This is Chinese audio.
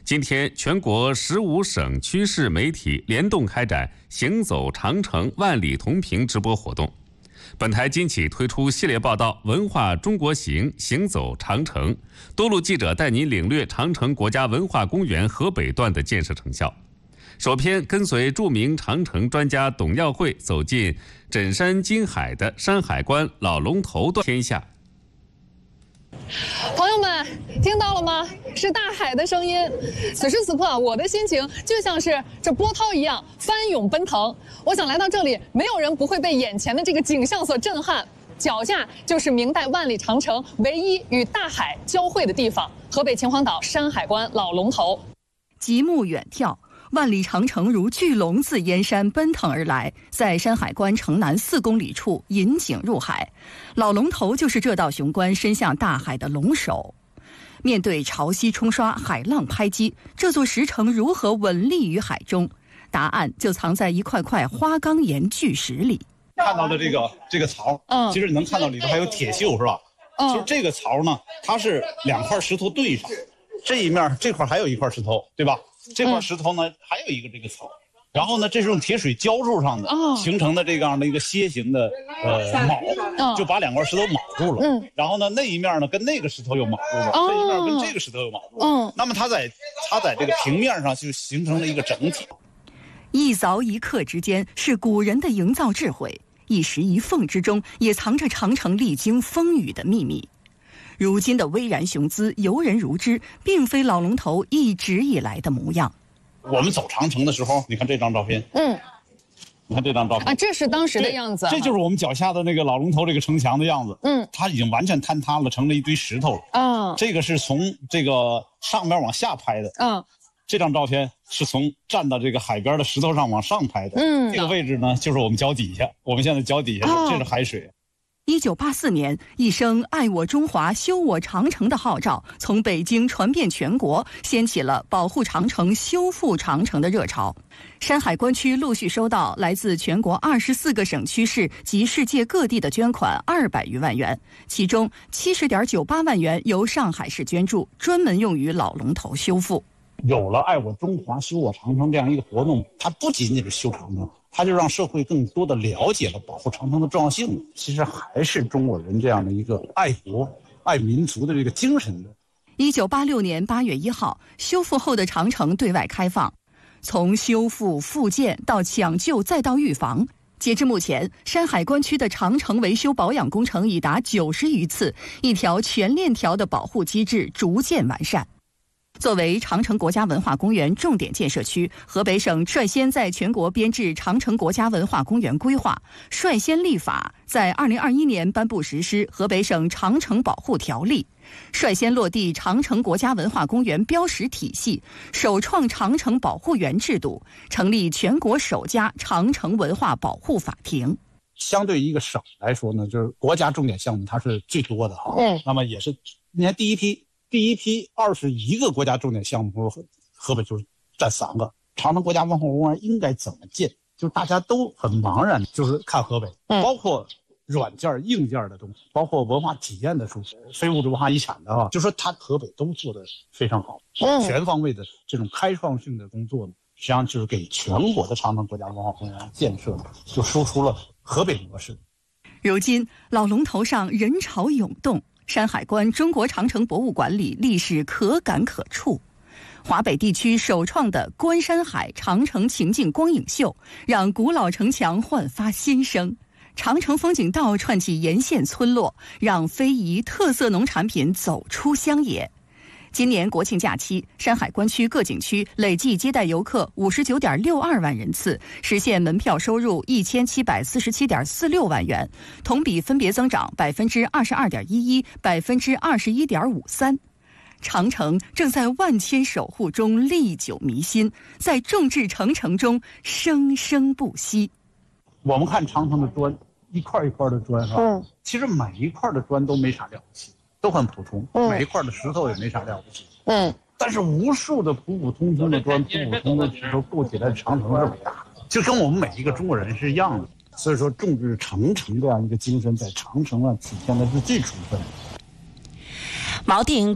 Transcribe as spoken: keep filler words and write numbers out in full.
今天，全国十五省区市媒体联动开展“行走长城，万里同屏”直播活动。本台今起推出系列报道《文化中国行，行走长城》，多路记者带您领略长城国家文化公园河北段的建设成效。首篇跟随著名长城专家董耀会走进枕山金海的山海关老龙头段天下。 朋友们，听到了吗？是大海的声音。此时此刻，我的心情就像是这波涛一样翻涌奔腾。我想来到这里，没有人不会被眼前的这个景象所震撼。脚下就是明代万里长城唯一与大海交汇的地方——河北秦皇岛山海关老龙头。 极目远眺，万里长城如巨龙自燕山奔腾而来，在山海关城南四公里处引颈入海。老龙头就是这道雄关伸向大海的龙首。面对潮汐冲刷、海浪拍击，这座石城如何稳立于海中？答案就藏在一块块花岗岩巨石里。 看到的这个这个槽，嗯，其实能看到里头还有铁锈，是吧？嗯，就是这个槽呢，它是两块石头对上，这一面这块还有一块石头，对吧？这块石头呢，嗯、还有一个这个槽，然后呢，这是用铁水浇筑上的，哦、形成的这样的一个楔形的呃铆，哦、就把两块石头铆住了。嗯，然后呢，那一面呢跟那个石头又铆住了，哦、这一面跟这个石头又铆住了。嗯，那么它在它在这个平面上就形成了一个整体。 一凿一刻之间，是古人的营造智慧；一石一缝之中，也藏着长城历经风雨的秘密。如今的巍然雄姿，游人如织，并非老龙头一直以来的模样。 我们走长城的时候，你看这张照片，嗯，你看这张照片啊，这是当时的样子， 这就是我们脚下的那个老龙头这个城墙的样子。嗯，它已经完全坍塌了，成了一堆石头了。啊，这个是从这个上边往下拍的。嗯，这张照片是从站到这个海边的石头上往上拍的。嗯，这个位置呢，就是我们脚底下，我们现在脚底下、哦、这是海水。 一九八四年，一声“爱我中华，修我长城”的号召从北京传遍全国，掀起了保护长城、修复长城的热潮。山海关区陆续收到来自全国二十四个省区市及世界各地的捐款二百余万元，其中七十点九八万元由上海市捐助，专门用于老龙头修复。 有了“爱我中华，修我长城”这样一个活动，它不仅仅是修长城，它就让社会更多的了解了保护长城的重要性。其实还是中国人这样的一个爱国、爱民族的这个精神的。 一九八六年八月一号，修复后的长城对外开放。从修复、复建到抢救，再到预防，截至目前，山海关区的长城维修保养工程已达九十余次，一条全链条的保护机制逐渐完善。作为长城国家文化公园重点建设区，河北省率先在全国编制长城国家文化公园规划，率先立法，在二零二一年颁布实施《河北省长城保护条例》，率先落地长城国家文化公园标识体系，首创长城保护员制度，成立全国首家长城文化保护法庭。 相对于一个省来说呢，就是国家重点项目它是最多的哈。嗯，那么也是，你看第一批。第一批二十一个国家重点项目，河北就是占三个。长城国家文化公园应该怎么建？就是大家都很茫然，就是看河北，嗯、包括软件、硬件的东西，包括文化体验的东西，非物质文化遗产的啊，就说它河北都做得非常好，嗯、全方位的这种开创性的工作呢，实际上就是给全国的长城国家文化公园建设就输出了河北模式。 如今老龙头上人潮涌动。山海关中国长城博物馆里历史可感可触，华北地区首创的观山海长城情境光影秀，让古老城墙焕发新生；长城风景道串起沿线村落，让非遗特色农产品走出乡野。今年国庆假期，山海关区各景区累计接待游客五十九点六二万人次，实现门票收入一千七百四十七点四六万元，同比分别增长百分之二十二点一一、百分之二十一点五三。长城正在万千守护中历久弥新，在众志成城中生生不息。 我们看长城的砖，一块一块的砖哈，嗯，其实每一块的砖都没啥了不起。都很普通，嗯、每一块的石头也没啥了不起，嗯，但是无数的普普通通的砖、普普通的石头构起来的长城是伟大的，就跟我们每一个中国人是一样的。所以说，众志成城这样一个精神，在长城上体现的是最充分的。 锚定